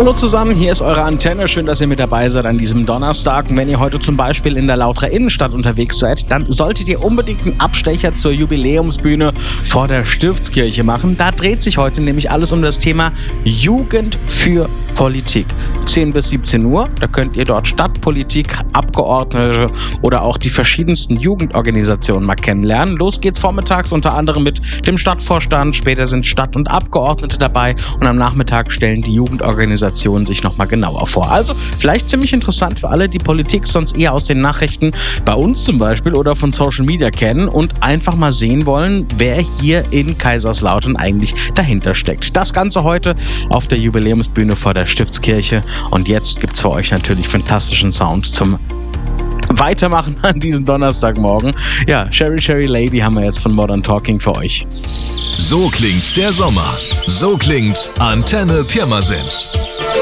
Hallo zusammen, hier ist eure Antenne. Schön, dass ihr mit dabei seid an diesem Donnerstag. Und wenn ihr heute zum Beispiel in der Lauterer Innenstadt unterwegs seid, dann solltet ihr unbedingt einen Abstecher zur Jubiläumsbühne vor der Stiftskirche machen. Da dreht sich heute nämlich alles um das Thema Jugend für Politik. 10 bis 17 Uhr, da könnt ihr dort Stadtpolitik, Abgeordnete oder auch die verschiedensten Jugendorganisationen mal kennenlernen. Los geht's vormittags unter anderem mit dem Stadtvorstand, später sind Stadt- und Abgeordnete dabei und am Nachmittag stellen die Jugendorganisationen sich nochmal genauer vor. Also vielleicht ziemlich interessant für alle, die Politik sonst eher aus den Nachrichten bei uns zum Beispiel oder von Social Media kennen und einfach mal sehen wollen, wer hier in Kaiserslautern eigentlich dahinter steckt. Das Ganze heute auf der Jubiläumsbühne vor der Stiftskirche und jetzt gibt's für euch natürlich fantastischen Sound zum Weitermachen an diesem Donnerstagmorgen. Ja, Sherry Sherry Lady haben wir jetzt von Modern Talking für euch. So klingt der Sommer. So klingt Antenne Pirmasens.